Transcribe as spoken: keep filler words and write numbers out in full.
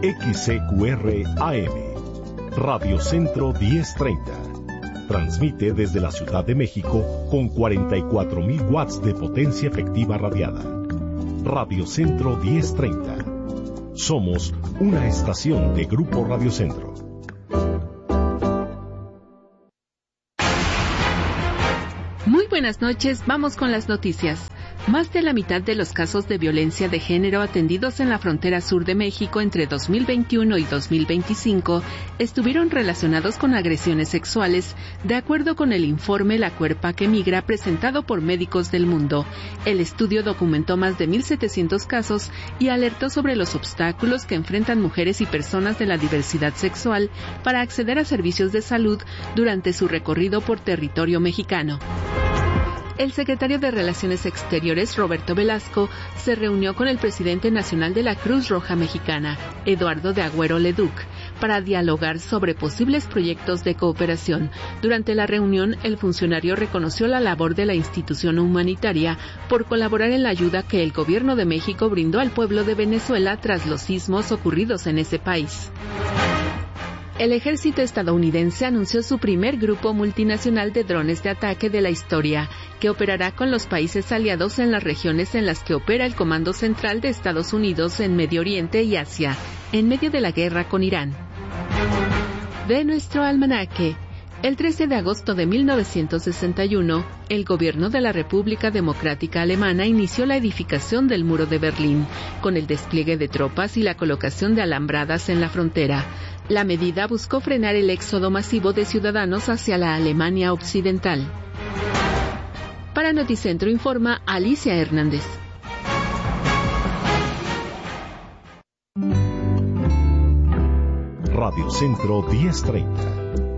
X C Q R A M, Radio Centro diez treinta. Transmite desde la Ciudad de México con cuarenta y cuatro mil watts de potencia efectiva radiada. Radio Centro diez treinta. Somos una estación de Grupo Radio Centro. Muy buenas noches, vamos con las noticias. Más de la mitad de los casos de violencia de género atendidos en la frontera sur de México entre dos mil veintiuno y dos mil veinticinco estuvieron relacionados con agresiones sexuales, de acuerdo con el informe La Cuerpa que Migra presentado por Médicos del Mundo. El estudio documentó más de mil setecientos casos y alertó sobre los obstáculos que enfrentan mujeres y personas de la diversidad sexual para acceder a servicios de salud durante su recorrido por territorio mexicano. El secretario de Relaciones Exteriores, Roberto Velasco, se reunió con el presidente nacional de la Cruz Roja Mexicana, Eduardo de Agüero Leduc, para dialogar sobre posibles proyectos de cooperación. Durante la reunión, el funcionario reconoció la labor de la institución humanitaria por colaborar en la ayuda que el gobierno de México brindó al pueblo de Venezuela tras los sismos ocurridos en ese país. El ejército estadounidense anunció su primer grupo multinacional de drones de ataque de la historia, que operará con los países aliados en las regiones en las que opera el Comando Central de Estados Unidos en Medio Oriente y Asia, en medio de la guerra con Irán. De nuestro almanaque. El trece de agosto de mil novecientos sesenta y uno, el gobierno de la República Democrática Alemana inició la edificación del Muro de Berlín, con el despliegue de tropas y la colocación de alambradas en la frontera. La medida buscó frenar el éxodo masivo de ciudadanos hacia la Alemania occidental. Para Noticentro informa Alicia Hernández. Radio Centro diez treinta.